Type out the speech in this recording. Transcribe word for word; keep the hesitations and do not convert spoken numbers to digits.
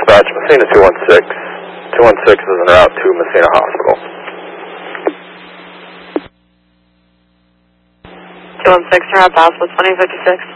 dispatch, Messina two one six. two one six is en route to Messina Hospital. two one six, en route to Hospital twenty fifty-six.